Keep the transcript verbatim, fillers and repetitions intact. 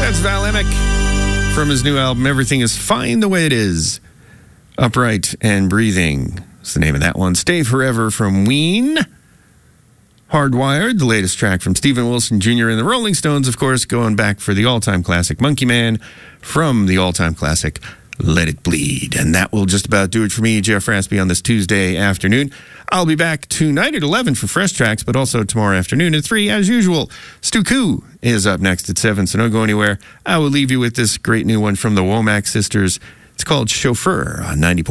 That's Val Emick from his new album, Everything is Fine the Way It Is. Upright and Breathing is the name of that one. Stay Forever from Ween. Hardwired, the latest track from Steven Wilson Junior and the Rolling Stones, of course, going back for the all-time classic Monkey Man from the all-time classic Let It Bleed. And that will just about do it for me, Jeff Raspy, on this Tuesday afternoon. I'll be back tonight at eleven for Fresh Tracks, but also tomorrow afternoon at three, as usual. Stu Koo is up next at seven, so don't go anywhere. I will leave you with this great new one from the Womack Sisters. It's called Chauffeur on ninety point